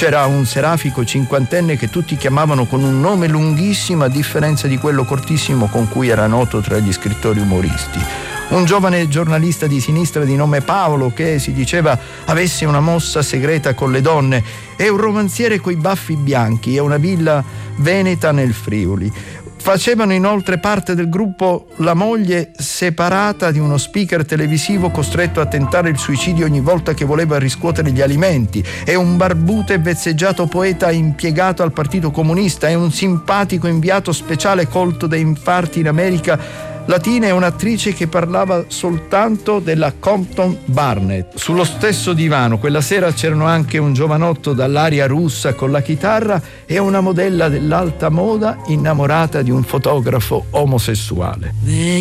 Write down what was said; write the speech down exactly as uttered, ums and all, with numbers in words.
C'era un serafico cinquantenne che tutti chiamavano con un nome lunghissimo a differenza di quello cortissimo con cui era noto tra gli scrittori umoristi. Un giovane giornalista di sinistra di nome Paolo che si diceva avesse una mossa segreta con le donne, e un romanziere coi baffi bianchi e una villa veneta nel Friuli. Facevano inoltre parte del gruppo la moglie separata di uno speaker televisivo costretto a tentare il suicidio ogni volta che voleva riscuotere gli alimenti, e un barbuto e vezzeggiato poeta impiegato al Partito Comunista, e un simpatico inviato speciale colto da infarti in America Latina, e un'attrice che parlava soltanto della Compton Barnett. Sullo stesso divano quella sera c'erano anche un giovanotto dall'aria russa con la chitarra e una modella dell'alta moda innamorata di un fotografo omosessuale.